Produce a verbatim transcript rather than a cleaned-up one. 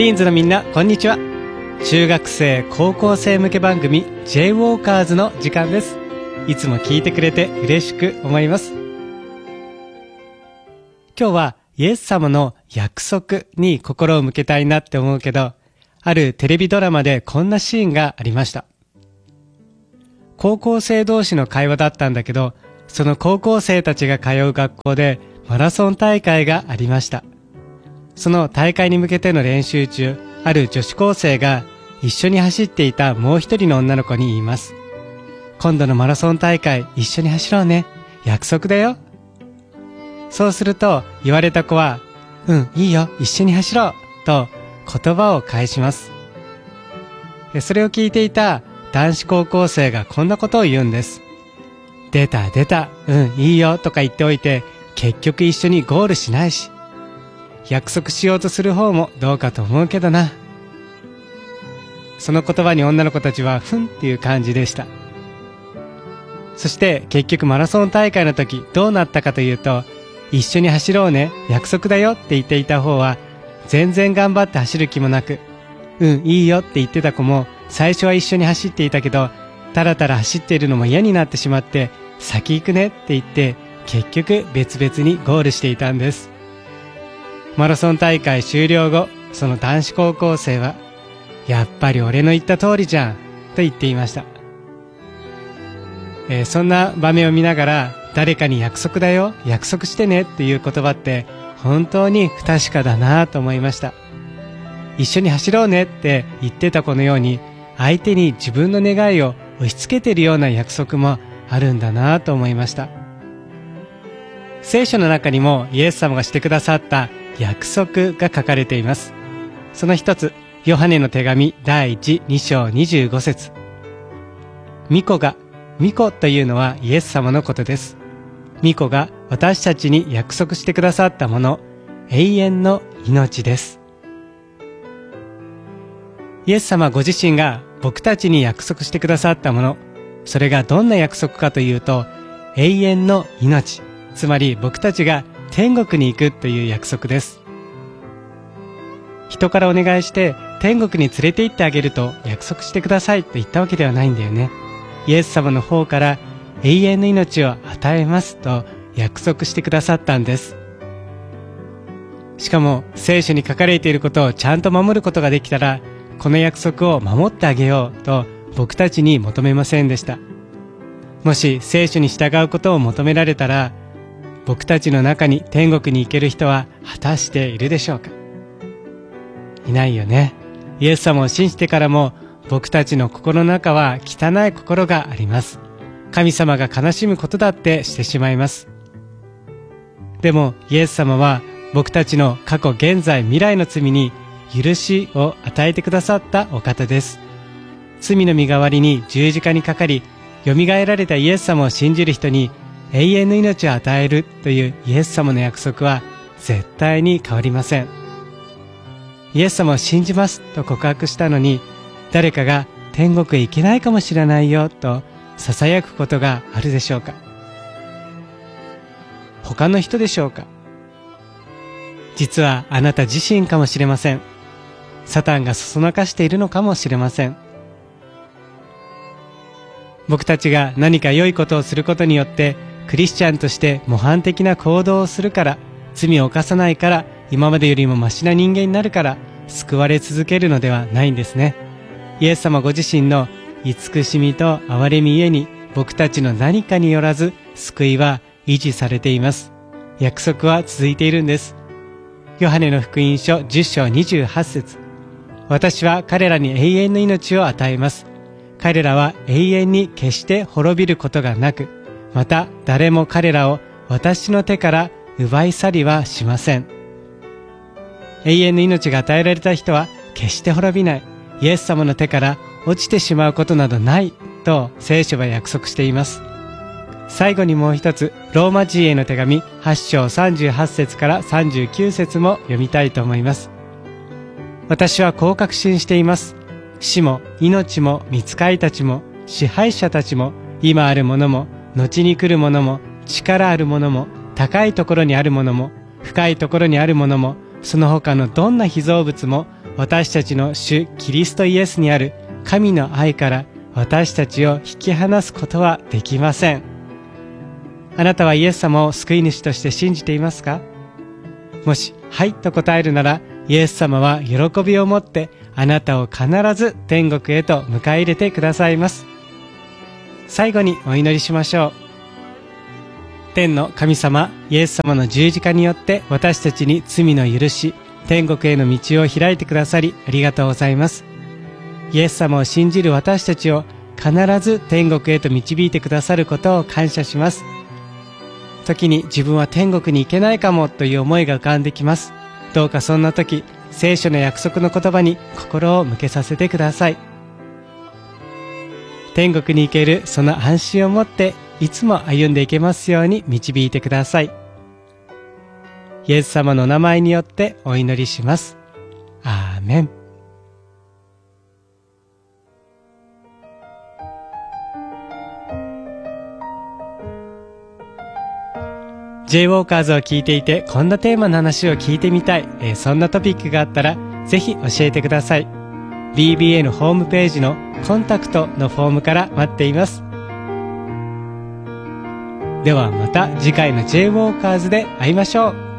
ティーンズのみんな、こんにちは。中学生高校生向け番組 ジェイ ウォーカーズの時間です。いつも聞いてくれて嬉しく思います。今日はイエス様の約束に心を向けたいなって思うけど、あるテレビドラマでこんなシーンがありました。高校生同士の会話だったんだけど、その高校生たちが通う学校でマラソン大会がありました。その大会に向けての練習中、ある女子高生が一緒に走っていたもう一人の女の子に言います。今度のマラソン大会一緒に走ろうね。約束だよ。そうすると言われた子は、うん、いいよ、一緒に走ろうと言葉を返します。それを聞いていた男子高校生がこんなことを言うんです。出た出た、うん、いいよとか言っておいて、結局一緒にゴールしないし、約束しようとする方もどうかと思うけどな。その言葉に女の子たちはふんっていう感じでした。そして結局マラソン大会の時どうなったかというと、一緒に走ろうね、約束だよって言っていた方は全然頑張って走る気もなく、うんいいよって言ってた子も最初は一緒に走っていたけど、たらたら走っているのも嫌になってしまって、先行くねって言って結局別々にゴールしていたんです。マラソン大会終了後、その男子高校生は、やっぱり俺の言った通りじゃんと言っていました。えー、そんな場面を見ながら、誰かに約束だよ、約束してねっていう言葉って本当に不確かだなと思いました。一緒に走ろうねって言ってた子のように、相手に自分の願いを押し付けているような約束もあるんだなと思いました。聖書の中にもイエス様がしてくださった約束が書かれています。その一つ、ヨハネの手紙だいいち、に章にじゅうご節。御子が、御子というのはイエス様のことです。御子が私たちに約束してくださったもの、永遠の命です。イエス様ご自身が僕たちに約束してくださったもの、それがどんな約束かというと、永遠の命、つまり僕たちが天国に行くという約束です。人からお願いして天国に連れて行ってあげると約束してくださいと言ったわけではないんだよね。イエス様の方から永遠の命を与えますと約束してくださったんです。しかも聖書に書かれていることをちゃんと守ることができたら、この約束を守ってあげようと僕たちに求めませんでした。もし聖書に従うことを求められたら、僕たちの中に天国に行ける人は果たしているでしょうか。いないよね。イエス様を信じてからも僕たちの心の中は汚い心があります。神様が悲しむことだってしてしまいます。でもイエス様は僕たちの過去現在未来の罪に許しを与えてくださったお方です。罪の身代わりに十字架にかかり、よみがえられたイエス様を信じる人に永遠の命を与えるというイエス様の約束は絶対に変わりません。イエス様を信じますと告白したのに、誰かが天国へ行けないかもしれないよと囁くことがあるでしょうか。他の人でしょうか。実はあなた自身かもしれません。サタンがそそのかしているのかもしれません。僕たちが何か良いことをすることによってクリスチャンとして模範的な行動をするから、罪を犯さないから、今までよりもマシな人間になるから救われ続けるのではないんですね。イエス様ご自身の慈しみと憐れみゆえに、僕たちの何かによらず救いは維持されています。約束は続いているんです。ヨハネの福音書じゅっ章にじゅうはち節。私は彼らに永遠の命を与えます。彼らは永遠に決して滅びることがなく、また誰も彼らを私の手から奪い去りはしません。永遠の命が与えられた人は決して滅びない。イエス様の手から落ちてしまうことなどないと聖書は約束しています。最後にもう一つ、ローマ人への手紙はち章さんじゅうはち節からさんじゅうきゅう節も読みたいと思います。私はこう確信しています。死も命も御使いたちも支配者たちも今あるものも後に来るものも力あるものも高いところにあるものも深いところにあるものもその他のどんな被造物も私たちの主キリストイエスにある神の愛から私たちを引き離すことはできません。あなたはイエス様を救い主として信じていますか？もし、はいと答えるなら、イエス様は喜びを持ってあなたを必ず天国へと迎え入れてくださいます。最後にお祈りしましょう。天の神様、イエス様の十字架によって私たちに罪の許し、天国への道を開いてくださりありがとうございます。イエス様を信じる私たちを必ず天国へと導いてくださることを感謝します。時に自分は天国に行けないかもという思いが浮かんできます。どうかそんな時、聖書の約束の言葉に心を向けさせてください。天国に行けるその安心を持っていつも歩んでいけますように導いてください。イエス様の名前によってお祈りします。アーメン。J ウォーカーズを聞いていてこんなテーマの話を聞いてみたい、えー、そんなトピックがあったらぜひ教えてください。 ビービーエー のホームページのコンタクトのフォームから待っています。ではまた次回の J ウォーカーズで会いましょう。